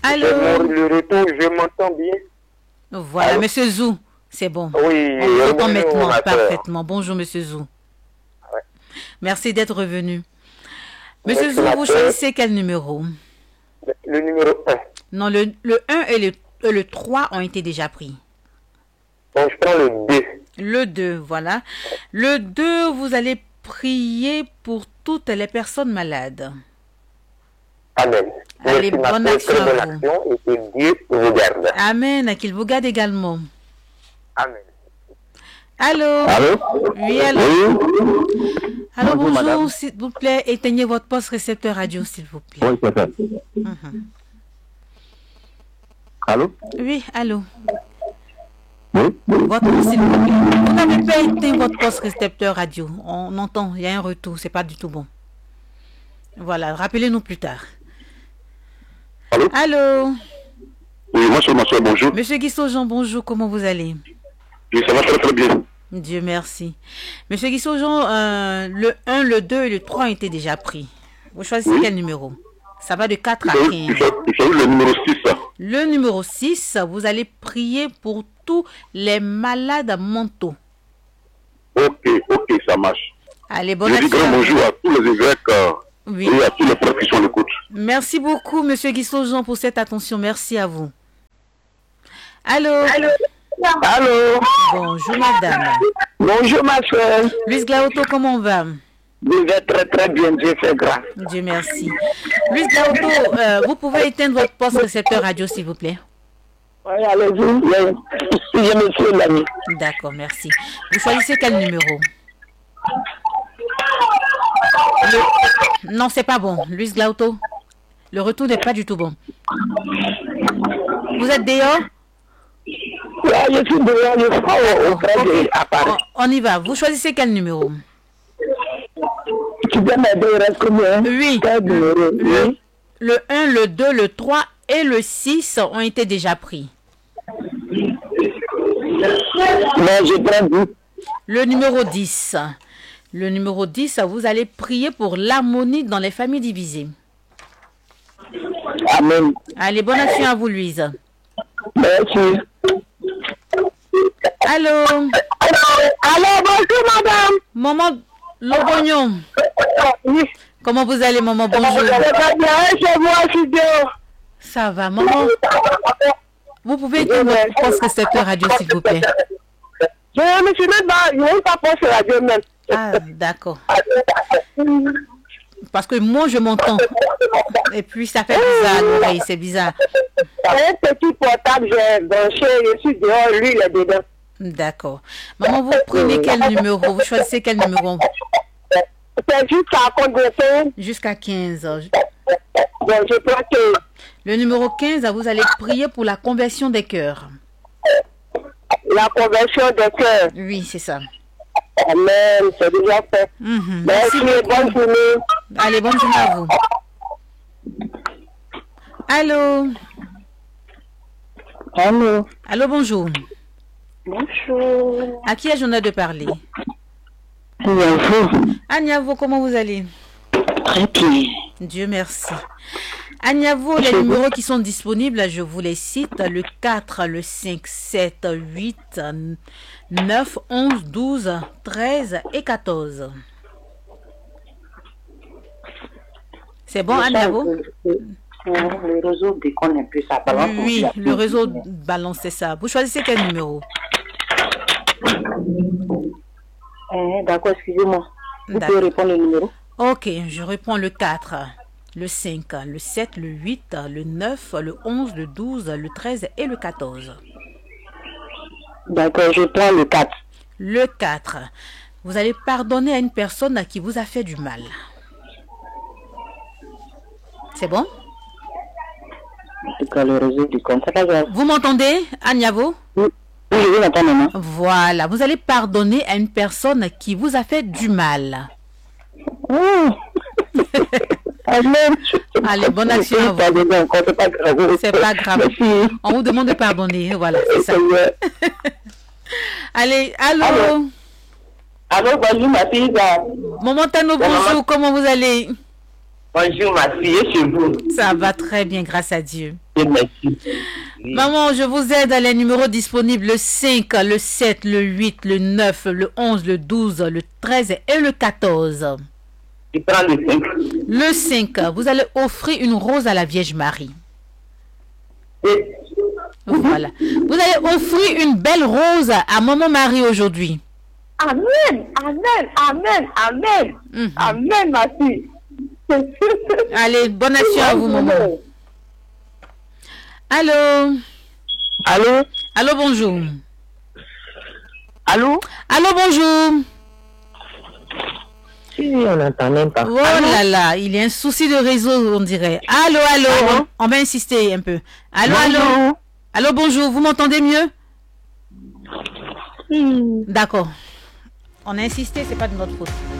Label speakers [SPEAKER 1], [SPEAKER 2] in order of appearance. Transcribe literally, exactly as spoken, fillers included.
[SPEAKER 1] Allô?
[SPEAKER 2] Le retour, je m'entends bien.
[SPEAKER 1] Voilà, Allô? Monsieur Zou, c'est bon.
[SPEAKER 2] Oui,
[SPEAKER 1] on vous entend maintenant parfaitement. Bonjour, Monsieur Zou.
[SPEAKER 2] Ouais.
[SPEAKER 1] Merci d'être revenu. Monsieur Zou, vous choisissez quel numéro?
[SPEAKER 2] Le, le numéro un.
[SPEAKER 1] Non, le, le un et le, et le trois ont été déjà pris.
[SPEAKER 2] Bon, je prends le deux.
[SPEAKER 1] Le deux, voilà. Le deux, vous allez prier pour toutes les personnes malades.
[SPEAKER 2] Amen.
[SPEAKER 1] Allez, bonne action à vous.
[SPEAKER 2] Et que Dieu vous garde.
[SPEAKER 1] Amen, qu'il vous garde également.
[SPEAKER 2] Amen.
[SPEAKER 1] Allô?
[SPEAKER 3] Allô?
[SPEAKER 1] Oui, allô?
[SPEAKER 3] Oui.
[SPEAKER 1] Allô, bonjour, bonjour s'il vous plaît, éteignez votre poste récepteur radio, s'il vous plaît.
[SPEAKER 3] Oui, c'est ça.
[SPEAKER 1] Mm-hmm.
[SPEAKER 3] Allô?
[SPEAKER 1] Oui, allô?
[SPEAKER 3] Oui.
[SPEAKER 1] Votre nom, s'il vous plaît. Vous n'avez pas éteint votre poste récepteur radio. On entend, il y a un retour, c'est pas du tout bon. Voilà, rappelez-nous plus tard.
[SPEAKER 3] Allô?
[SPEAKER 1] Allô?
[SPEAKER 3] Oui, moi c'est Monsieur, bonjour.
[SPEAKER 1] Monsieur Guissot Jean, bonjour, comment vous allez?
[SPEAKER 3] Oui, ça va très très bien.
[SPEAKER 1] Dieu merci. Monsieur Guissot Jean, euh, le un, le deux et le trois ont été déjà pris. Vous choisissez oui. quel numéro? Ça va de quatre à quinze.
[SPEAKER 3] Je choisis le numéro six.
[SPEAKER 1] Le numéro six, vous allez prier pour tous les malades mentaux.
[SPEAKER 3] Ok, ok, ça marche.
[SPEAKER 1] Allez, bonne
[SPEAKER 3] Je dis grand bonjour à tous les évêques euh,
[SPEAKER 1] oui.
[SPEAKER 3] et à tous les profs qui sont à l'écoute.
[SPEAKER 1] Merci beaucoup, Monsieur Guissot Jean, pour cette attention. Merci à vous. Allô?
[SPEAKER 2] Allô? Allô?
[SPEAKER 1] Bonjour, madame.
[SPEAKER 2] Bonjour, ma soeur.
[SPEAKER 1] Luis Glaoto, comment on va?
[SPEAKER 2] Je vais très très bien, Dieu fait grâce.
[SPEAKER 1] Dieu merci. Luis Glaoto, euh, vous pouvez éteindre votre poste récepteur radio, s'il vous plaît?
[SPEAKER 2] Oui, allez-y. Je me suis l'ami.
[SPEAKER 1] D'accord, merci. Vous choisissez quel numéro? Le... Non, c'est pas bon. Luis Glaoto, le retour n'est pas du tout bon. Vous êtes dehors?
[SPEAKER 2] Oui, je suis dehors, je suis auprès
[SPEAKER 1] okay.
[SPEAKER 2] de Paris.
[SPEAKER 1] On y va. Vous choisissez quel numéro?
[SPEAKER 2] Tu peux m'aider, il reste combien?
[SPEAKER 1] Oui. Le, le un, le deux, le trois et le six ont été déjà pris.
[SPEAKER 2] Non, je prends dix.
[SPEAKER 1] Le numéro dix. Le numéro dix, vous allez prier pour l'harmonie dans les familles divisées.
[SPEAKER 2] Amen.
[SPEAKER 1] Allez, bonne action à vous, Louise.
[SPEAKER 2] Merci.
[SPEAKER 1] Allô?
[SPEAKER 2] Allô, bonjour, madame.
[SPEAKER 1] Maman Lobognon.
[SPEAKER 2] Oui.
[SPEAKER 1] Comment vous allez, maman? Bonjour.
[SPEAKER 2] Ça va bien, c'est moi, je suis dehors.
[SPEAKER 1] Ça va, maman. Vous pouvez éteindre votre poste récepteur radio, s'il vous plaît.
[SPEAKER 2] Je me suis même pas, je ne pas poste radio même.
[SPEAKER 1] Ah, d'accord. Parce que moi, je m'entends. Et puis, ça fait bizarre à l'oreille, c'est bizarre.
[SPEAKER 2] Un petit portable, j'ai branché, je suis dehors, lui, il est dedans.
[SPEAKER 1] D'accord. Maman, vous prenez quel numéro? Vous choisissez quel numéro?
[SPEAKER 2] C'est jusqu'à combien?
[SPEAKER 1] Jusqu'à quinze.
[SPEAKER 2] Bon, je prends que...
[SPEAKER 1] Le numéro quinze, vous allez prier pour la conversion des cœurs.
[SPEAKER 2] La conversion des cœurs?
[SPEAKER 1] Oui, c'est ça.
[SPEAKER 2] Amen, c'est déjà fait.
[SPEAKER 1] Mm-hmm.
[SPEAKER 2] Merci, Merci bonne journée.
[SPEAKER 1] Allez, bonne journée à vous. Allô?
[SPEAKER 2] Allô?
[SPEAKER 1] Allô, bonjour.
[SPEAKER 2] Bonjour.
[SPEAKER 1] À qui ai-je l'honneur de parler?
[SPEAKER 2] Agnavo.
[SPEAKER 1] Agnavo, comment vous allez?
[SPEAKER 2] Très bien.
[SPEAKER 1] Dieu merci. Agnavo, les numéros qui sont disponibles, je vous les cite, le quatre, le cinq, sept, huit, neuf, onze, douze, treize et quatorze. C'est bon, Agnavo?
[SPEAKER 2] Le réseau déconne un peu, ça balance.
[SPEAKER 1] Oui, le réseau balance, c'est ça. Vous choisissez quel numéro?
[SPEAKER 2] Eh, d'accord, excusez-moi. Vous pouvez répondre le numéro?
[SPEAKER 1] Ok, je réponds le quatre, le cinq, le sept, le huit, le neuf, le onze, le douze, le treize et le quatorze.
[SPEAKER 2] D'accord, je prends le quatre.
[SPEAKER 1] Le quatre. Vous allez pardonner à une personne à qui vous a fait du mal. C'est bon?
[SPEAKER 2] En tout cas, le réseau du compte, c'est pas grave.
[SPEAKER 1] Vous m'entendez, Agnavo?
[SPEAKER 2] Oui, oui, je vous entends maintenant.
[SPEAKER 1] Voilà, vous allez pardonner à une personne qui vous a fait du mal.
[SPEAKER 2] Oh.
[SPEAKER 1] Allez, bonne action à vous.
[SPEAKER 2] C'est pas grave.
[SPEAKER 1] C'est pas grave.
[SPEAKER 2] Merci.
[SPEAKER 1] On vous demande de pardonner, voilà, c'est ça. Allez, allô?
[SPEAKER 2] Allô, allô, bonjour ma fille.
[SPEAKER 1] Maman Tano, bonjour, comment vous allez?
[SPEAKER 2] Bonjour ma fille, et chez vous?
[SPEAKER 1] Ça va très bien, grâce à Dieu.
[SPEAKER 2] Et merci. Oui.
[SPEAKER 1] Maman, je vous aide à les numéros disponibles, le cinq, le sept, le huit, le neuf, le onze, le douze, le treize et le quatorze.
[SPEAKER 2] Je prends le cinq.
[SPEAKER 1] Le cinq, vous allez offrir une rose à la Vierge Marie.
[SPEAKER 2] Et
[SPEAKER 1] Voilà. Vous allez offrir une belle rose à Maman Marie aujourd'hui.
[SPEAKER 2] Amen, amen, amen, amen.
[SPEAKER 1] Mhm.
[SPEAKER 2] Amen, ma fille.
[SPEAKER 1] Allez, bonne action à vous, maman. Allô?
[SPEAKER 2] Allô?
[SPEAKER 1] Allô, bonjour.
[SPEAKER 2] Allô?
[SPEAKER 1] Allô, bonjour.
[SPEAKER 2] Si, on n'entend même pas.
[SPEAKER 1] Oh là là, il y a un souci de réseau, on dirait. Allô, allô,
[SPEAKER 2] Allô?
[SPEAKER 1] on, on va insister un peu. Allô, allô.
[SPEAKER 2] Bonjour.
[SPEAKER 1] Allô, bonjour, vous m'entendez mieux?
[SPEAKER 2] Hmm.
[SPEAKER 1] D'accord. On a insisté, c'est pas de notre faute.